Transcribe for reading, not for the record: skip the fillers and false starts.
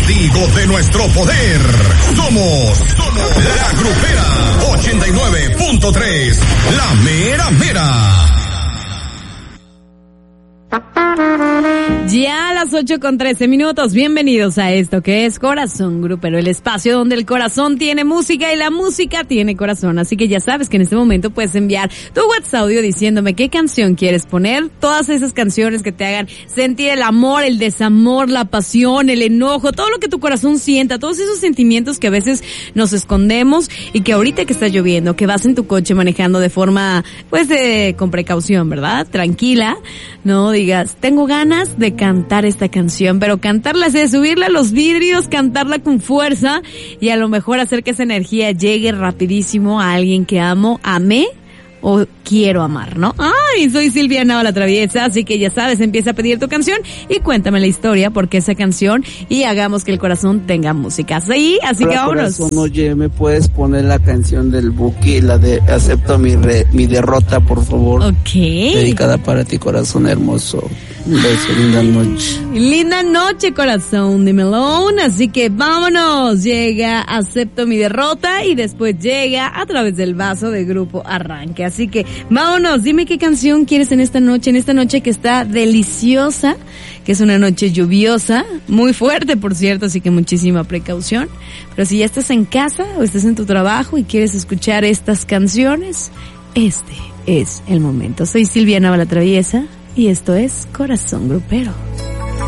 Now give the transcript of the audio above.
Testigo de nuestro poder. Somos la Grupera 89.3. La mera mera. Ya a las 8:13. Bienvenidos a esto que es Corazón Grupero, el espacio donde el corazón tiene música y la música tiene corazón. Así que ya sabes que en este momento puedes enviar tu WhatsApp audio diciéndome qué canción quieres poner. Todas esas canciones que te hagan sentir el amor, el desamor, la pasión, el enojo, todo lo que tu corazón sienta, todos esos sentimientos que a veces nos escondemos y que ahorita que está lloviendo, que vas en tu coche manejando de forma, pues, con precaución, ¿verdad? Tranquila, no digas, tengo ganas de cantar esta canción, pero cantarla es subirla a los vidrios, cantarla con fuerza y a lo mejor hacer que esa energía llegue rapidísimo a alguien que amé o quiero amar, ¿no? Ay, soy Silvia Nava la Traviesa, así que ya sabes, empieza a pedir tu canción y cuéntame la historia, por qué esa canción y hagamos que el corazón tenga música. Sí, así que vámonos. Corazón, oye, ¿me puedes poner la canción del Buki, la de Acepto mi derrota, por favor? Ok. Dedicada para ti, corazón hermoso. Un beso, linda noche. Linda noche, corazón de melón. Así que vámonos. Llega Acepto mi derrota y después llega a través del vaso de Grupo Arranque. Así que vámonos. Dime qué canción quieres en esta noche que está deliciosa, que es una noche lluviosa, muy fuerte, por cierto, así que muchísima precaución. Pero si ya estás en casa o estás en tu trabajo y quieres escuchar estas canciones, este es el momento. Soy Silvia Nava la Traviesa y esto es Corazón Grupero.